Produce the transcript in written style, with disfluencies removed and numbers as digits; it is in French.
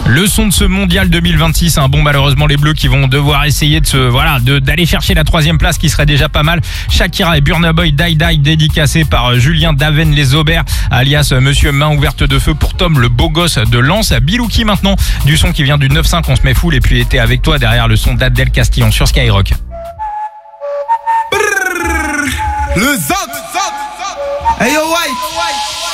Le son de ce mondial 2026, bon malheureusement les Bleus qui vont devoir essayer d'aller chercher la 3e place qui serait déjà pas mal. Shakira et Burna Boy Die Die dédicacé par Julien Daven les Aubert alias Monsieur Main ouverte de feu pour Tom le beau gosse de Lens. Bilouki maintenant du son qui vient du 9-5, on se met full et puis était avec toi derrière le son d'Adèle Castillon sur Skyrock. Le Zot. Hey yo, ouais.